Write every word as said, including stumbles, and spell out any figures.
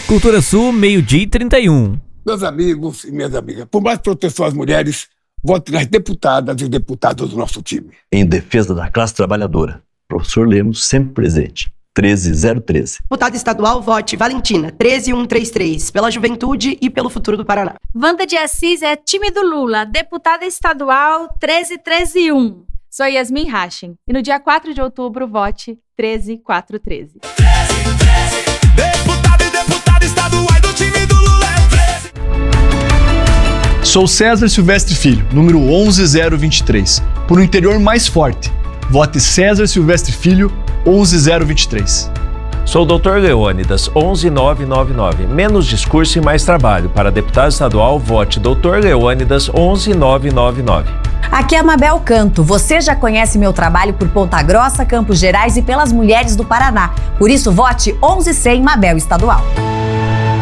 Cultura Sul, meio-dia e trinta e um. Meus amigos e minhas amigas, por mais proteção às mulheres, vote nas deputadas e deputados do nosso time. Em defesa da classe trabalhadora, professor Lemos sempre presente. treze zero treze. Deputada estadual, vote Valentina, treze mil cento e trinta e três, pela juventude e pelo futuro do Paraná. Wanda de Assis é time do Lula, deputada estadual treze treze um. Sou Yasmin Hachem e no dia quatro de outubro, vote treze quatro treze. Deputado e deputada estaduais do time do Lula é treze. Sou César Silvestre Filho, número onze zero vinte e três. Por um interior mais forte, vote César Silvestre Filho, onze zero vinte e três. Sou o doutor Leônidas, onze nove nove nove. Menos discurso e mais trabalho. Para deputado estadual, vote doutor Leônidas, onze nove nove nove. Aqui é a Mabel Canto. Você já conhece meu trabalho por Ponta Grossa, Campos Gerais e pelas mulheres do Paraná. Por isso, vote onze cem Mabel Estadual.